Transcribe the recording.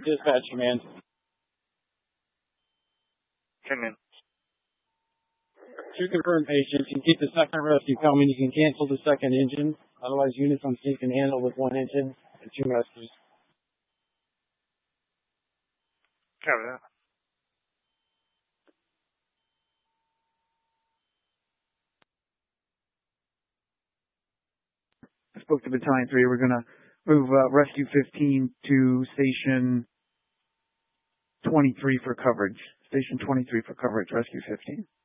Dispatch command. Command. To confirm, patients, you keep the second rescue coming. You can cancel the second engine. Otherwise, units on scene can handle with one engine and 2 rescues. Copy that. I spoke to Battalion 3. We're going to move Rescue 15 to Station 23 for coverage. Station 23 for coverage, Rescue 15.